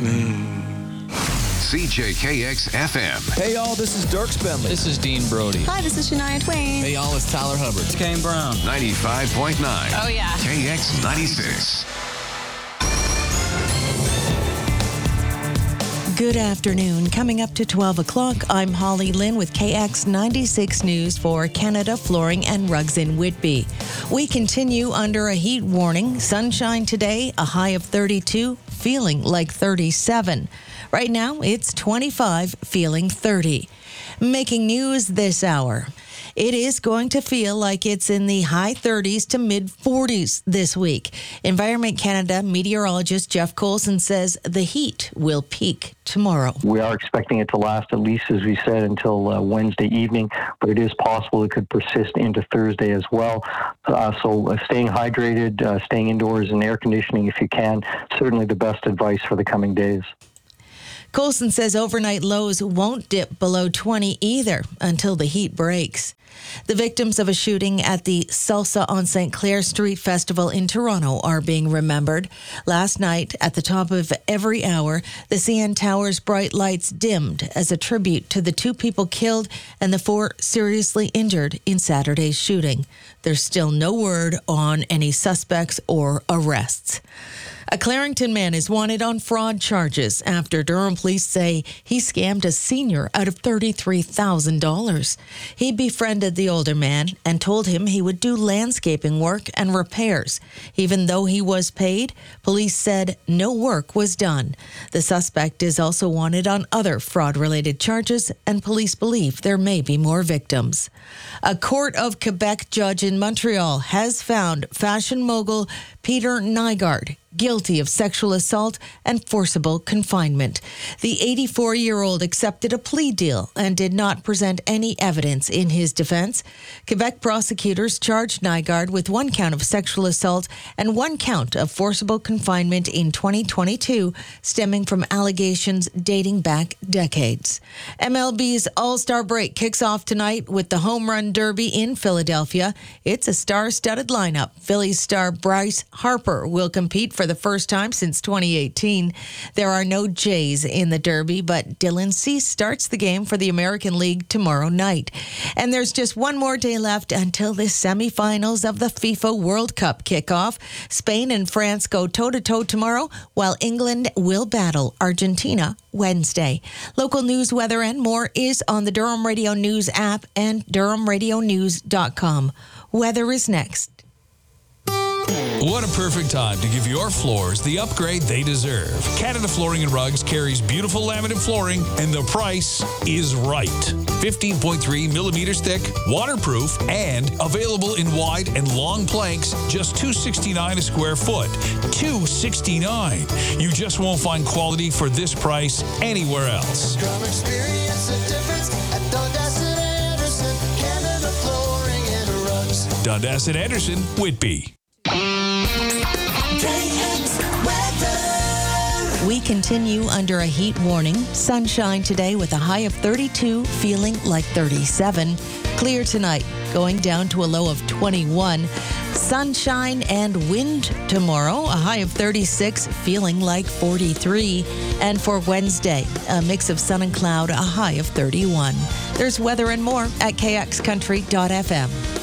CJKX FM. Hey, y'all, this is Dirk Bentley. This is Dean Brody. Hi, this is Shania Twain. Hey, y'all, it's Tyler Hubbard. It's Kane Brown. 95.9. Oh, yeah. KX 96. Good afternoon. Coming up to 12 o'clock, I'm Holly Lynn with KX 96 News for Canada Flooring and Rugs in Whitby. We continue under a heat warning. Sunshine today, a high of 32, feeling like 37. Right now, it's 25, feeling 30. Making news this hour. It is going to feel like it's in the high 30s to mid 40s this week. Environment Canada meteorologist Jeff Coulson says the heat will peak tomorrow. We are expecting it to last at least, as we said, until Wednesday evening, but it is possible it could persist into Thursday as well. So staying hydrated, staying indoors and air conditioning if you can, certainly the best advice for the coming days. Coulson says overnight lows won't dip below 20 either until the heat breaks. The victims of a shooting at the Salsa on St. Clair Street Festival in Toronto are being remembered. Last night, at the top of every hour, the CN Tower's bright lights dimmed as a tribute to the 2 people killed and the 4 seriously injured in Saturday's shooting. There's still no word on any suspects or arrests. A Clarington man is wanted on fraud charges after Durham police say he scammed a senior out of $33,000. He befriended the older man and told him he would do landscaping work and repairs. Even though he was paid, police said no work was done. The suspect is also wanted on other fraud-related charges, and police believe there may be more victims. A Court of Quebec judge in Montreal has found fashion mogul Peter Nygard guilty of sexual assault and forcible confinement. The 84-year-old accepted a plea deal and did not present any evidence in his defense. Quebec prosecutors charged Nygard with 1 count of sexual assault and 1 count of forcible confinement in 2022, stemming from allegations dating back decades. MLB's All-Star break kicks off tonight with the Home Run Derby in Philadelphia. It's a star-studded lineup. Phillies star Bryce Harper will compete for the first time since 2018. There are no Jays in the Derby, but Dylan Cease starts the game for the American League tomorrow night. And there's just one more day left until the semifinals of the FIFA World Cup kick off. Spain and France go toe-to-toe tomorrow, while England will battle Argentina Wednesday. Local news, weather, and more is on the Durham Radio News app and DurhamRadioNews.com. Weather is next. What a perfect time to give your floors the upgrade they deserve. Canada Flooring and Rugs carries beautiful laminate flooring, and the price is right. 15.3 millimeters thick, waterproof, and available in wide and long planks, just $269 a square foot. $269. You just won't find quality for this price anywhere else. Come experience the difference at Dundas and Anderson, Canada Flooring and Rugs. Dundas and Anderson, Whitby. We continue under a heat warning. Sunshine today with a high of 32, feeling like 37. Clear tonight, going down to a low of 21. Sunshine and wind tomorrow, a high of 36, feeling like 43. And for Wednesday, a mix of sun and cloud, a high of 31. There's weather and more at kxcountry.fm.